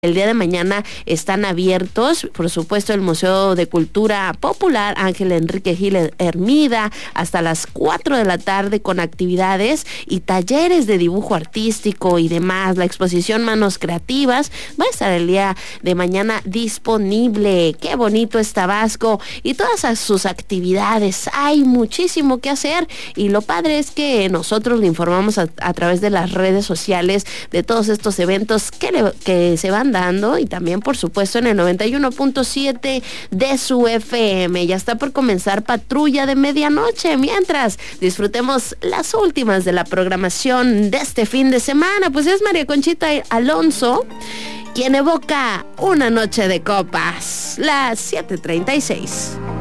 El día de mañana están abiertos, por supuesto, el Museo de Cultura Popular Ángel Enrique Gil Hermida hasta las 4 de la tarde con actividades y talleres de dibujo artístico y demás. La exposición Manos Creativas va a estar el día de mañana disponible. Qué bonito es Tabasco y todas sus actividades. Hay muchísimo que hacer y lo padre es que nosotros le informamos a través de las redes sociales de todos estos eventos que se van dando y también por supuesto en el 91.7 de su FM. Ya está por comenzar Patrulla de Medianoche, mientras disfrutemos las últimas de la programación de este fin de semana. Pues es María Conchita Alonso quien evoca una noche de copas, las 7:36.